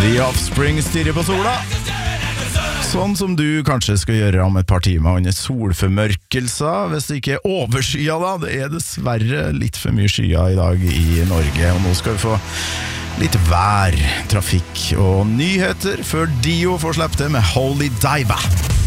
The Offspring stirrer på sola. Sånn som du kanskje skal gjøre om et par timer under solformørkelser, hvis det ikke er overskya da. Det er dessverre litt for mye skya i dag i Norge, og nå skal vi få litt vær, trafikk og nyheter før Dio får slippe det med Holy Diva.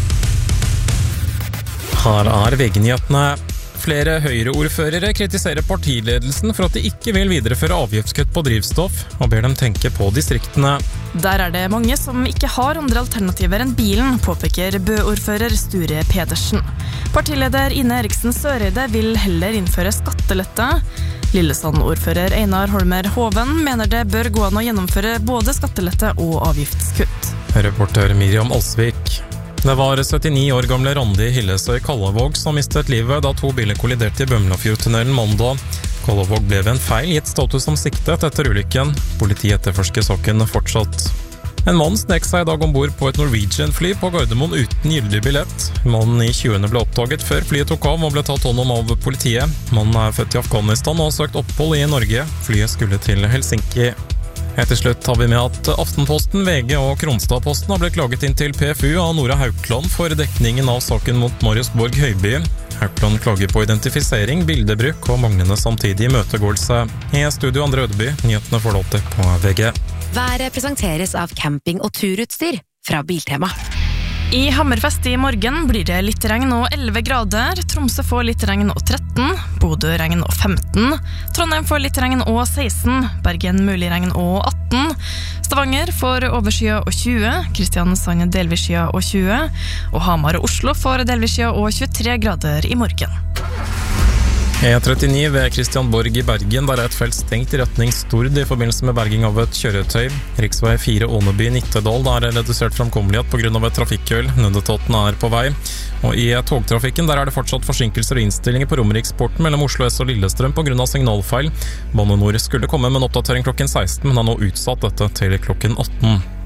Her VG-nyhetene. Flere Høyre-ordførere kritiserer partiledelsen for at de ikke vil videreføre avgiftskutt på drivstoff, og ber dem tenke på distriktene. Der er det mange som ikke har andre alternativer enn bilen, påpeker Bø-ordfører Sture Pedersen. Partileder Ine Eriksen Søreide vil heller innføre skattelette. Lillesand-ordfører Einar Holmer Hoven mener det bør gå an å gjennomføre både skattelette og avgiftskutt. Reporter Miriam Alsvik. Det var 79 år gamle Randi Hillesøy Kallavåg som mistet livet da 2 biler kolliderte i Bømlafjordtunnelen mandag. Kallavåg ble ved en feil gitt status som siktet etter ulykken. Politiet etterforsker saken fortsatt. En mann snek seg i dag ombord på et Norwegian-fly på Gardermoen uten gyldig billett. Mannen i 20-ene ble oppdaget før flyet tok av og ble tatt hånd om av politiet. Mannen er født i Afghanistan og har søkt opphold i Norge. Flyet skulle til Helsinki. Etter slutt har vi med at Aftenposten, VG og Kronstadposten har blitt klaget inn til PFU av Nora Haukland for dekningen av saken mot Marius Borg Høiby. Haukland klager på identifisering, bildebruk og manglende samtidig imøtegåelse. I studio Andre Ødeby, nyhetene får låte på VG. Været presenteres av camping- og turutstyr fra Biltema. I Hammerfest i morgen blir det litt regn og 11 grader. Tromsø får litt regn og 13. Bodø regn og 15. Trondheim får litt regn og 16. Bergen mulig regn og 18. Stavanger får overskya og 20. Kristiansand delvis skya og 20. Og Hamar og Oslo får delvis skya og 23 grader i morgen. E39 ved Kristianborg i Bergen, der er et felt stengt i retning Stord i forbindelse med berging av et kjøretøy. Riksvei 4 Åneby-Nittedal, der er redusert fremkommelighet på grunn av et trafikkøl. Nødetaten er på vei. Og i togtrafikken, der er det fortsatt forsinkelser og innstillinger på Romeriksporten mellom Oslo S og Lillestrøm på grunn av signalfeil. Bane Nor skulle komme med en oppdatering klokken 16, men har nå utsatt dette til klokken 18.